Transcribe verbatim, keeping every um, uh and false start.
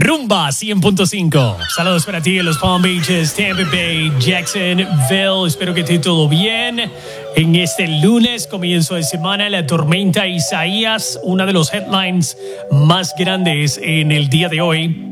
Rumba cien punto cinco. Saludos para ti en los Palm Beaches, Tampa Bay, Jacksonville. Espero que esté todo bien. En este lunes, comienzo de semana, la tormenta Isaías, una de los headlines más grandes en el día de hoy.